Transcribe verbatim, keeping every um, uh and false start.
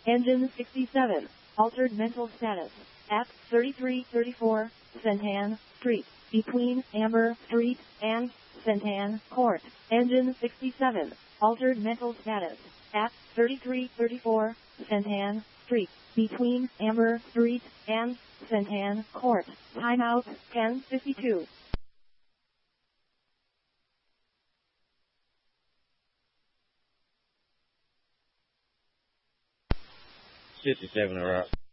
Engine sixty-seven. Altered mental status. At thirty-three thirty-four Santan Street, between Amber Street and Santan Court. Engine sixty-seven. Altered mental status. At thirty-three thirty-four Santan Street, between Amber Street and Santan Court. Timeout ten fifty-two. fifty-seven are up.